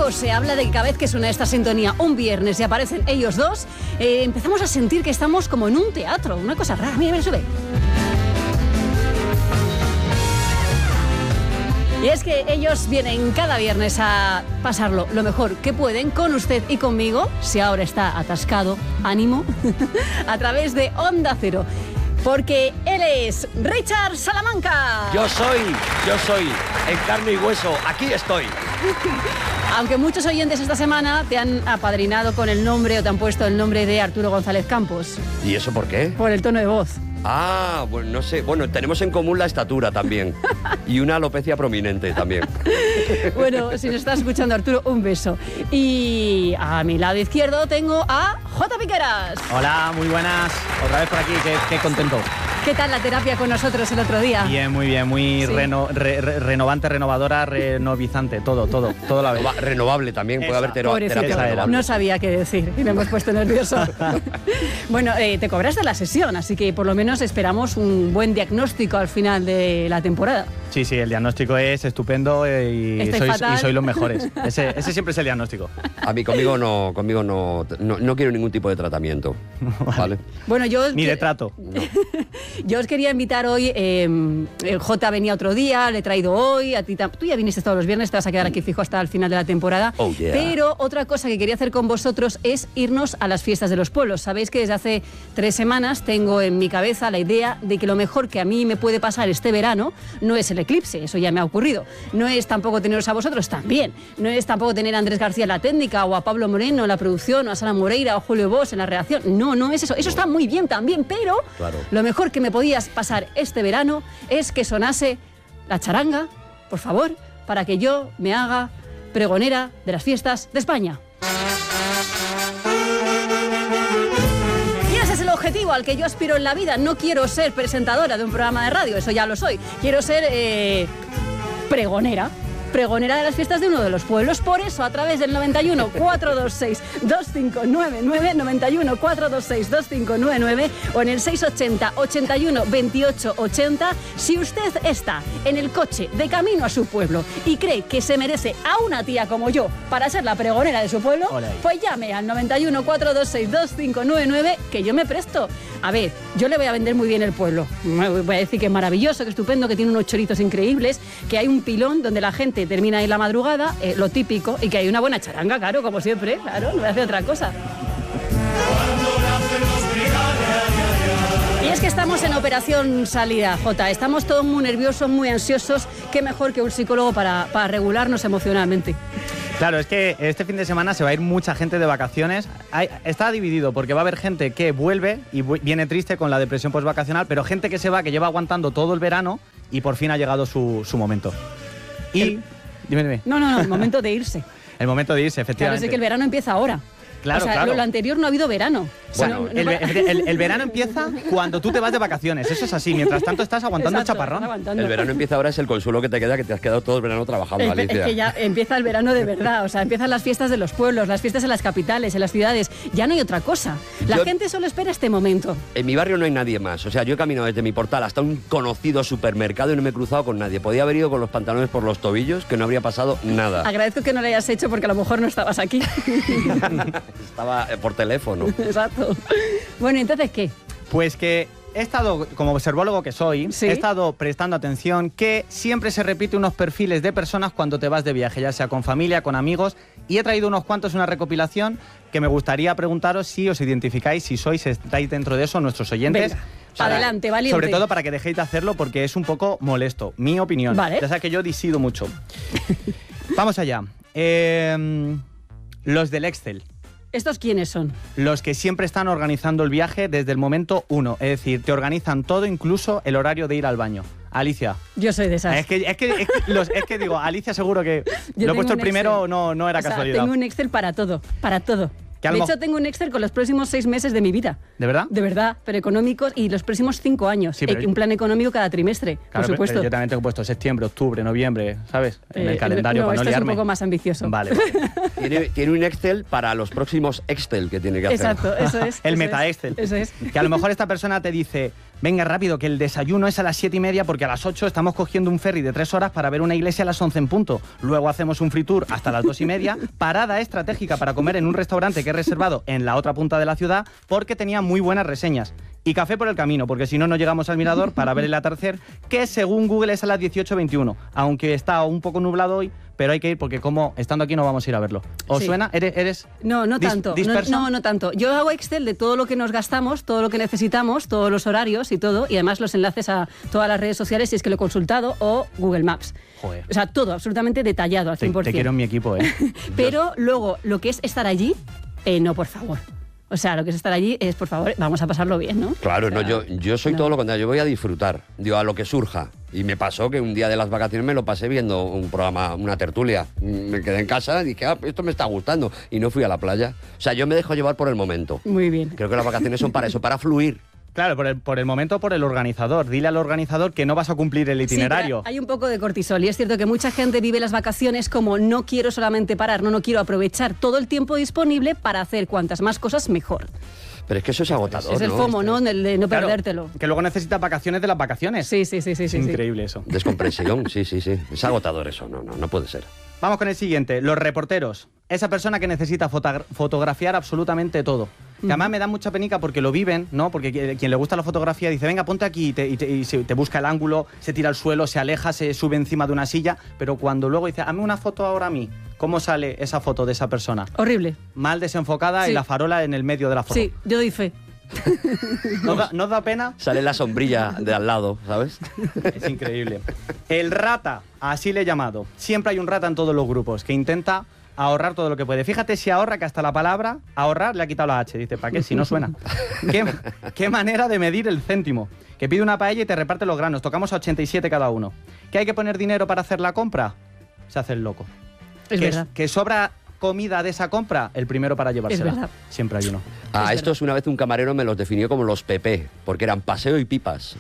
poco se habla de que cada vez que suena esta sintonía un viernes y aparecen ellos dos, empezamos a sentir que estamos como en un teatro, una cosa rara. Mira, sube. Y es que ellos vienen cada viernes a pasarlo lo mejor que pueden con usted y conmigo, si ahora está atascado, ánimo, a través de Onda Cero. Porque él es Richard Salamanca. Yo soy, en carne y hueso, aquí estoy. Aunque muchos oyentes esta semana te han apadrinado con el nombre o te han puesto el nombre de Arturo González Campos. ¿Y eso por qué? Por el tono de voz. Ah, bueno, no sé. Bueno, tenemos en común la estatura también. Y una alopecia prominente también. Bueno, si nos estás escuchando, Arturo, un beso. Y a mi lado izquierdo tengo a J. Piqueras. Hola, muy buenas. Otra vez por aquí, qué contento. ¿Qué tal la terapia con nosotros el otro día? Bien, muy bien. Muy sí. Renovante, renovadora, renovizante. Todo la vez. Renovable también. Puede haber terapia renovable. No sabía qué decir y me hemos puesto nervioso. Bueno, te cobraste la sesión, así que por lo menos esperamos un buen diagnóstico al final de la temporada. Sí, el diagnóstico es estupendo y sois los mejores. Ese siempre es el diagnóstico. A mí, conmigo no quiero ningún tipo de tratamiento. ¿Vale? Bueno, ni de trato. No. Yo os quería invitar hoy, el J venía otro día, le he traído hoy, a ti tú ya viniste todos los viernes, te vas a quedar aquí fijo hasta el final de la temporada. Oh, yeah. Pero otra cosa que quería hacer con vosotros es irnos a las fiestas de los pueblos. Sabéis que desde hace 3 semanas tengo en mi cabeza la idea de que lo mejor que a mí me puede pasar este verano no es el eclipse, eso ya me ha ocurrido. No es tampoco teneros a vosotros también. No es tampoco tener a Andrés García en la técnica o a Pablo Moreno en la producción o a Sara Moreira o Julio Bosch en la redacción. No es eso. Eso está muy bien también, pero claro, lo mejor que me podías pasar este verano es que sonase la charanga, por favor, para que yo me haga pregonera de las fiestas de España. Y ese es el objetivo al que yo aspiro en la vida. No quiero ser presentadora de un programa de radio, eso ya lo soy. Quiero ser pregonera de las fiestas de uno de los pueblos. Por eso, a través del 91 426 2599, 91 426 2599 o en el 680 81 28 80, si usted está en el coche de camino a su pueblo y cree que se merece a una tía como yo para ser la pregonera de su pueblo, pues llame al 91 426 2599, que yo me presto. A ver, yo le voy a vender muy bien el pueblo. Voy a decir que es maravilloso, que estupendo, que tiene unos choritos increíbles, que hay un pilón donde la gente termina ahí la madrugada, lo típico, y que hay una buena charanga, claro, como siempre, claro, no voy a hacer otra cosa. Y es que estamos en operación salida, Jota, estamos todos muy nerviosos, muy ansiosos, qué mejor que un psicólogo para regularnos emocionalmente. Claro, es que este fin de semana se va a ir mucha gente de vacaciones. Está dividido porque va a haber gente que vuelve y viene triste con la depresión postvacacional, pero gente que se va, que lleva aguantando todo el verano y por fin ha llegado su momento. Y... Dime. No, el momento de irse. El momento de irse, efectivamente. Claro, es que el verano empieza ahora. Claro, o sea, lo anterior no ha habido verano. Bueno, el verano empieza cuando tú te vas de vacaciones, eso es así. Mientras tanto estás aguantando el chaparrón. El verano empieza ahora, es el consuelo que te queda, que te has quedado todo el verano trabajando, Alicia. Es que ya empieza el verano de verdad, o sea, empiezan las fiestas de los pueblos, las fiestas en las capitales, en las ciudades. Ya no hay otra cosa. La gente solo espera este momento. En mi barrio no hay nadie más. O sea, yo he caminado desde mi portal hasta un conocido supermercado y no me he cruzado con nadie. Podía haber ido con los pantalones por los tobillos, que no habría pasado nada. Agradezco que no lo hayas hecho porque a lo mejor no estabas aquí. Estaba por teléfono. Exacto. Bueno, ¿entonces qué? Pues que he estado, como observólogo que soy, ¿sí? He estado prestando atención que siempre se repite unos perfiles de personas cuando te vas de viaje, ya sea con familia, con amigos, y he traído unos cuantos, una recopilación que me gustaría preguntaros si os identificáis, si estáis dentro de eso, nuestros oyentes. Venga. Adelante, valiente. Sobre todo para que dejéis de hacerlo porque es un poco molesto, mi opinión. Vale. Ya sabes que yo disido mucho. Vamos allá. Los del Excel. ¿Estos quiénes son? Los que siempre están organizando el viaje desde el momento 1. Es decir, te organizan todo, incluso el horario de ir al baño. Alicia. Yo soy de esas. Es que digo, Alicia seguro que lo he puesto el primero, no era casualidad. Tengo un Excel para todo, para todo. De hecho, tengo un Excel con los próximos 6 meses de mi vida. ¿De verdad? De verdad, pero económicos y los próximos 5 años. Sí, un plan económico cada trimestre, claro, por supuesto. Pero yo también tengo puesto septiembre, octubre, noviembre, ¿sabes? En el calendario para no liarme. Es un poco más ambicioso. Vale. Tiene un Excel para los próximos Excel que tiene que hacer. Exacto, eso es. El meta Excel. Eso es. Que a lo mejor esta persona te dice, Venga, rápido, que el desayuno es a las 7:30 porque a las 8 estamos cogiendo un ferry de 3 horas para ver una iglesia a las 11 en punto. Luego hacemos un free tour hasta las 2:30, parada estratégica para comer en un restaurante que he reservado en la otra punta de la ciudad porque tenía muy buenas reseñas. Y café por el camino, porque si no, no llegamos al mirador para ver el atardecer, que según Google es a las 18:21. Aunque está un poco nublado hoy, pero hay que ir porque como estando aquí no vamos a ir a verlo. ¿Os Sí. suena? ¿Eres No tanto. dispersa? No tanto. Yo hago Excel de todo lo que nos gastamos, todo lo que necesitamos, todos los horarios y todo, y además los enlaces a todas las redes sociales si es que lo he consultado, o Google Maps. Joder. O sea, todo absolutamente detallado al 100%. Te quiero en mi equipo, ¿eh? Pero luego, lo que es estar allí, no, por favor. O sea, lo que es estar allí es, por favor, vamos a pasarlo bien, ¿no? Claro, O sea, no, yo soy no. todo lo contrario, yo voy a disfrutar, digo, a lo que surja. Y me pasó que un día de las vacaciones me lo pasé viendo un programa, una tertulia. Me quedé en casa y dije, esto me está gustando. Y no fui a la playa. O sea, yo me dejo llevar por el momento. Muy bien. Creo que las vacaciones son para eso, para fluir. Claro, por el momento, por el organizador. Dile al organizador que no vas a cumplir el itinerario. Sí, pero hay un poco de cortisol y es cierto que mucha gente vive las vacaciones como no quiero solamente parar, no quiero aprovechar todo el tiempo disponible para hacer cuantas más cosas mejor. Pero es que eso es agotador, Es el ¿no? FOMO, ¿no? El de no Claro, perdértelo. que luego necesitas vacaciones de las vacaciones. Sí. Es increíble eso. Descompresión, sí. Es agotador eso, no puede ser. Vamos con el siguiente, los reporteros. Esa persona que necesita fotografiar absolutamente todo. Que además me da mucha penica porque lo viven, ¿no? Porque quien le gusta la fotografía dice, venga, ponte aquí y te busca el ángulo, se tira al suelo, se aleja, se sube encima de una silla, pero cuando luego dice, hazme una foto ahora a mí, ¿cómo sale esa foto de esa persona? Horrible. Mal desenfocada Sí. y la farola en el medio de la foto. Sí, yo doy fe. ¿No os da pena? Sale la sombrilla de al lado, ¿sabes? Es increíble. El rata, así le he llamado. Siempre hay un rata en todos los grupos que intenta ahorrar todo lo que puede. Fíjate si ahorra, que hasta la palabra ahorrar le ha quitado la H. Dice, ¿para qué? Si no suena. ¿Qué manera de medir el céntimo? Que pide una paella y te reparte los granos. Tocamos a 87 cada uno. ¿Que hay que poner dinero para hacer la compra? Se hace el loco. Es verdad. Que sobra comida de esa compra, el primero para llevársela. Es verdad. Siempre hay uno. A Es estos una vez un camarero me los definió como los PP, porque eran paseo y pipas.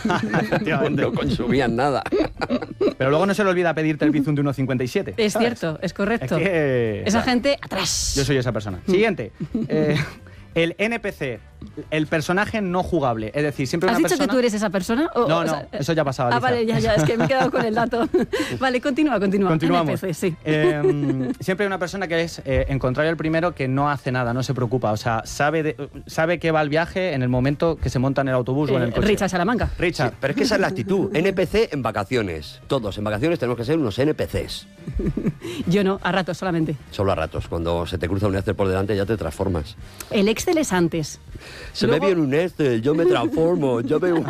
No consumían nada. Pero luego no se le olvida pedirte el bizum de 1,57. Es ¿sabes? cierto, es correcto. Es que- Esa gente, atrás. Yo soy esa persona. Mm. Siguiente. El NPC, el personaje no jugable. Es decir, siempre ¿Has una dicho persona... que tú eres esa persona? No, eso ya pasaba. Ah, vale, ya, es que me he quedado con el dato. Vale, continúa. Continuamos. NPC, sí. Siempre hay una persona que es, en contrario al primero, que no hace nada, no se preocupa. O sea, sabe que va al viaje en el momento que se monta en el autobús o en el coche. Richard Salamanca. Richard. Sí, pero es que esa es la actitud. NPC en vacaciones. Todos en vacaciones tenemos que ser unos NPCs. Yo no, a ratos solamente. Solo a ratos. Cuando se te cruza un Excel por delante ya te transformas. El Excel es antes. Se Luego- me viene un Excel, yo me transformo, yo veo...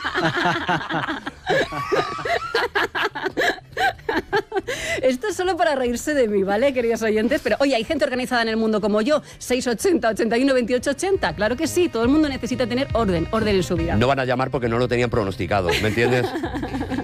Esto es solo para reírse de mí, ¿vale, queridos oyentes? Pero, oye, hay gente organizada en el mundo como yo. 680, 81, 28, 80. Claro que sí, todo el mundo necesita tener orden en su vida. No van a llamar porque no lo tenían pronosticado, ¿me entiendes?